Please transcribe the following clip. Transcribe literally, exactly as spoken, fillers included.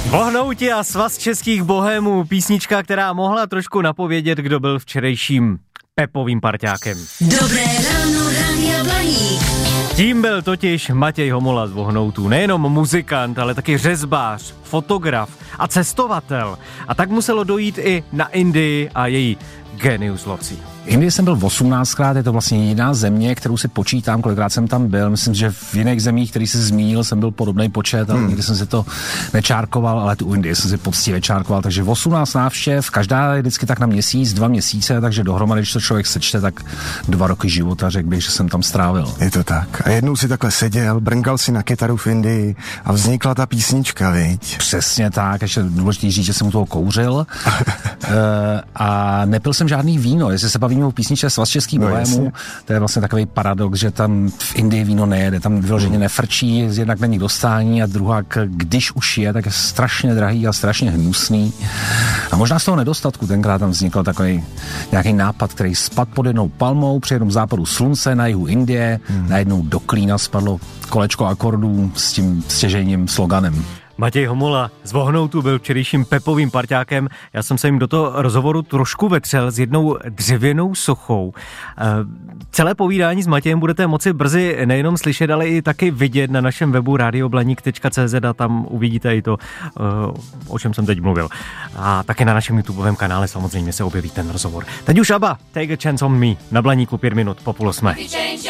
Vohnouti a svaz českých bohémů, písnička, která mohla trošku napovědět, kdo byl včerejším Pepovým parťákem. Dobré ráno, Rádia Blaník. Tím byl totiž Matěj Homola z Vohnoutů. Nejenom muzikant, ale taky řezbář, fotograf a cestovatel. A tak muselo dojít i na Indii a její genius loci. V Indii jsem byl osmnáctkrát, je to vlastně jediná země, kterou si počítám, kolikrát jsem tam byl. Myslím, že v jiných zemích, který jsi zmínil, jsem byl podobný počet, ale hmm. nikdy jsem si to nečárkoval, ale tu Indii jsem si poctivě čárkoval. Takže osmnáct návštěv, každá je vždycky tak na měsíc, dva měsíce, takže dohromady, když to člověk sečte, tak dva roky života, řekl bych, že jsem tam strávil. Je to tak. A jednou si takhle seděl, brnkal si na kytaru v Indii a vznikla ta písnička, viď? Přesně tak, ještě důležitý říct, že jsem u toho kouřil e, a nepil jsem žádný víno, jestli se bavíme o písničce Svaz českých bohémů, no, to je vlastně takový paradox, že tam v Indii víno nejede, tam vyloženě nefrčí, jednak není dostání a druhá, když už je, tak je strašně drahý a strašně hnusný. A možná z toho nedostatku tenkrát tam vznikl takový nějaký nápad, který spadl pod jednou palmou při jednom západu slunce na jihu Indie, hmm. najednou do klína spadlo kolečko akordů s tím stěžejním sloganem. Matěj Homola z Vohnoutu byl včerejším Pepovým parťákem. Já jsem se jim do toho rozhovoru trošku vetřel s jednou dřevěnou sochou. E, celé povídání s Matějem budete moci brzy nejenom slyšet, ale i taky vidět na našem webu radio blaník tečka cé zet a tam uvidíte i to, e, o čem jsem teď mluvil. A taky na našem YouTubeovém kanále samozřejmě se objeví ten rozhovor. Teď už ABBA, Take a Chance on Me, na Blaníku pět minut po půl osmé.